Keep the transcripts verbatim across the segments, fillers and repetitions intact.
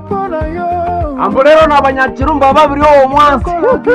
Ambolero na banyachirumba babiri o mwansi.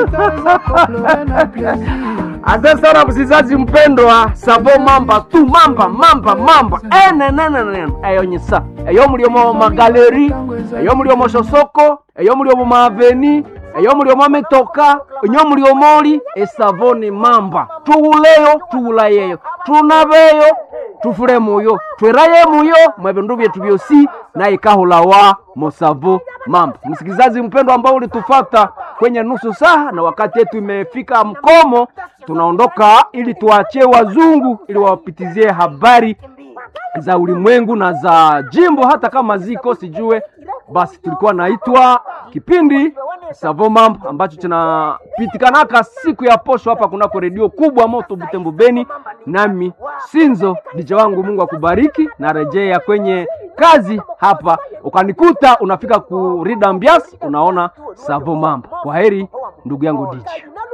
Asante sana msizazi mpendwa, Savo Mamba tu mamba mamba mamba. Ene nene nene. Eyo nyisa. Eyo muri mo magaleri, eyo muri mo sosoko, eyo muri mo maveni, eyo muri mo metoka, eyo muri mori e Savoni Mamba. Tuuleyo, tuulayeyo. Tunabeyo, tufure muyo. Tweraye muyo, mwebendu byetu byosi na ikahula wa Mosavo Mamba. Msikizaji mpendwa ambao ulitufuata kwenye nusu saa na wakati yetu imefika mkomo, tunaondoka ili tuachie wazungu ili wapitizie habari za ulimwengu na za jimbo hata kama ziko sijue. Basi tulikuwa naitwa kipindi Savo Mamba ambacho tunapitikanaka siku ya posho hapa kunako redio kubwa Moto Butembo Beni. Nami Sinzo dije wangu, Mungu akubariki, na rejea kwenye kazi hapa ukanikuta unafika ku Rida Mbias unaona Savo Mamba. Kwa heri ndugu yangu dije.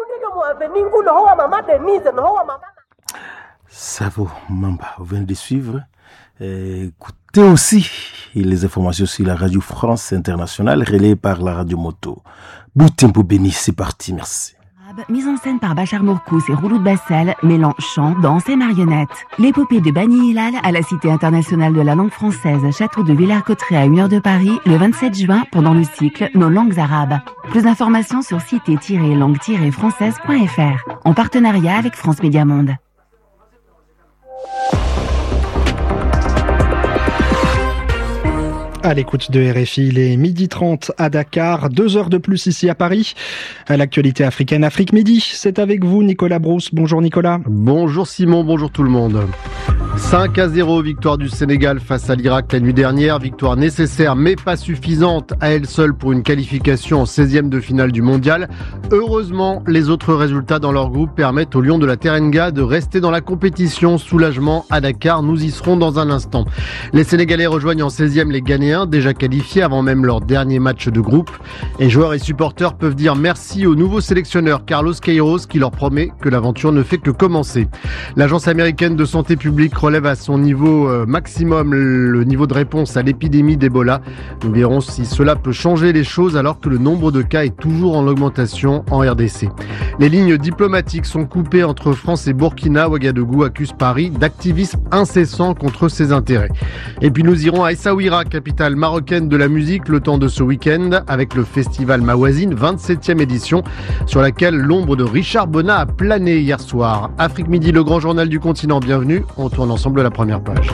Savo Mamba, vous venez de suivre. Euh, écoutez aussi les informations sur la radio France Internationale relayées par la radio Moto Butembo Beni. C'est parti, merci. Mise en scène par Bachar Mourkous et Rouloud Bassel, mêlant chant, danse et marionnettes. L'épopée de Bani Hilal à la Cité internationale de la langue française, château de Villers-Cotterêts à une heure de Paris, le vingt-sept juin, pendant le cycle Nos langues arabes. Plus d'informations sur cité tiret langue tiret française point f r, en partenariat avec France Média Monde. À l'écoute de R F I, il est midi trente à Dakar, deux heures de plus ici à Paris. À l'actualité africaine, Afrique Midi, c'est avec vous Nicolas Brousse. Bonjour Nicolas. Bonjour Simon, bonjour tout le monde. cinq à zéro, victoire du Sénégal face à l'Irak la nuit dernière. Victoire nécessaire mais pas suffisante à elle seule pour une qualification en seizième de finale du mondial. Heureusement, les autres résultats dans leur groupe permettent aux Lions de la Teranga de rester dans la compétition. Soulagement à Dakar, nous y serons dans un instant. Les Sénégalais rejoignent en seizième les Ghanéens, déjà qualifiés avant même leur dernier match de groupe. Et joueurs et supporters peuvent dire merci au nouveau sélectionneur Carlos Queiroz qui leur promet que l'aventure ne fait que commencer. L'agence américaine de santé publique relève à son niveau maximum le niveau de réponse à l'épidémie d'Ebola. Nous verrons si cela peut changer les choses alors que le nombre de cas est toujours en augmentation en R D C. Les lignes diplomatiques sont coupées entre France et Burkina. Ouagadougou accuse Paris d'activisme incessant contre ses intérêts. Et puis nous irons à Essaouira, capitale marocaine de la musique, le temps de ce week-end avec le festival Mawazine, vingt-septième édition, sur laquelle l'ombre de Richard Bonnat a plané hier soir. Afrique Midi, le grand journal du continent, bienvenue. On tourne ensemble la première page.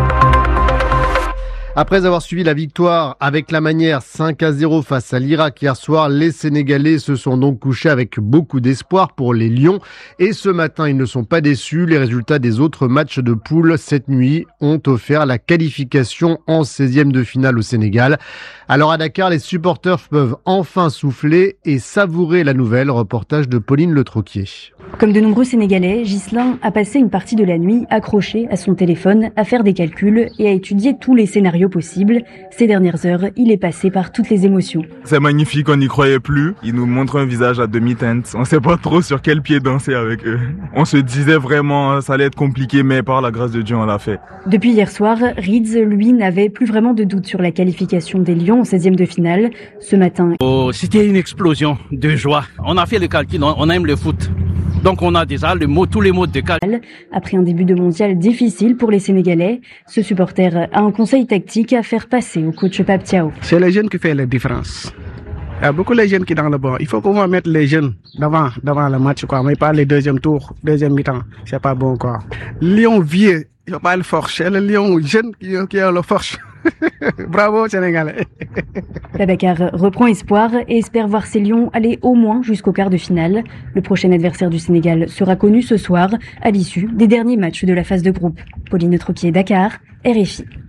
Après avoir suivi la victoire avec la manière cinq à zéro face à l'Irak hier soir, les Sénégalais se sont donc couchés avec beaucoup d'espoir pour les Lions. Et ce matin, ils ne sont pas déçus. Les résultats des autres matchs de poule cette nuit ont offert la qualification en seizième de finale au Sénégal. Alors à Dakar, les supporters peuvent enfin souffler et savourer la nouvelle. Reportage de Pauline Le Troquier. Comme de nombreux Sénégalais, Ghislain a passé une partie de la nuit accroché à son téléphone à faire des calculs et à étudier tous les scénarios possibles. Ces dernières heures, il est passé par toutes les émotions. C'est magnifique, on n'y croyait plus. Ils nous montrent un visage à demi-teinte. On sait pas trop sur quel pied danser avec eux. On se disait vraiment ça allait être compliqué, mais par la grâce de Dieu, on l'a fait. Depuis hier soir, Rids, lui, n'avait plus vraiment de doute sur la qualification des Lions en seizième de finale. Ce matin, oh, c'était une explosion de joie. On a fait le calcul, on aime le foot. Donc on a déjà le mot, tous les mots de calcul. Après un début de mondial difficile pour les Sénégalais, ce supporter a un conseil tactique à faire passer au coach Pape Thiaw. C'est les jeunes qui font la différence. Il y a beaucoup de jeunes qui sont dans le bon. Il faut qu'on va mettre les jeunes devant, devant le match, quoi. Mais pas les deuxième tour, deuxième mi-temps. C'est pas bon, quoi. Lion vieux, il n'y a pas le force. C'est le lion jeune qui, qui a le force. Bravo Sénégalais. La Dakar reprend espoir et espère voir ses Lions aller au moins jusqu'au quart de finale. Le prochain adversaire du Sénégal sera connu ce soir à l'issue des derniers matchs de la phase de groupe. Pauline Troquier, Dakar, R F I.